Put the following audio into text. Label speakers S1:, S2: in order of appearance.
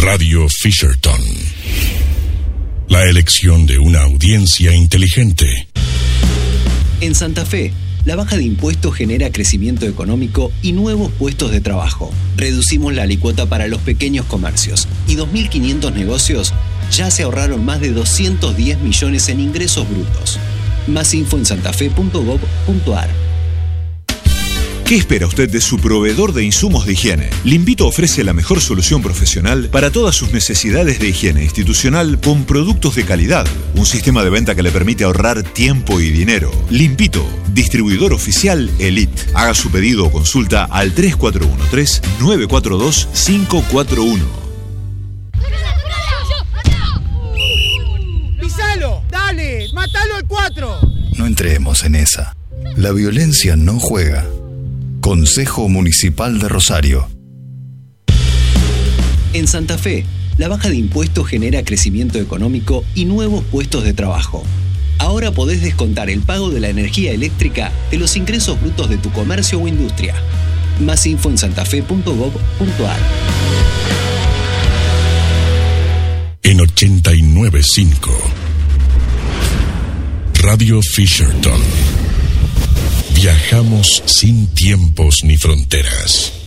S1: Radio Fisherton. La elección de una audiencia inteligente.
S2: En Santa Fe, la baja de impuestos genera crecimiento económico y nuevos puestos de trabajo. Reducimos la alícuota para los pequeños comercios y 2.500 negocios ya se ahorraron más de 210 millones en ingresos brutos. Más info en santafe.gov.ar.
S3: ¿Qué espera usted de su proveedor de insumos de higiene? Limpito ofrece la mejor solución profesional para todas sus necesidades de higiene institucional con productos de calidad. Un sistema de venta que le permite ahorrar tiempo y dinero. Limpito, distribuidor oficial Elite. Haga su pedido o consulta al 3413-942-541.
S4: ¡Pisalo! ¡Dale! ¡Mátalo al 4!
S5: No entremos en esa. La violencia no juega. Consejo Municipal de Rosario.
S2: En Santa Fe, la baja de impuestos genera crecimiento económico y nuevos puestos de trabajo. Ahora podés descontar el pago de la energía eléctrica de los ingresos brutos de tu comercio o industria. Más info en santafe.gov.ar.
S1: En 89.5 Radio Fisherton. Viajamos sin tiempos ni fronteras.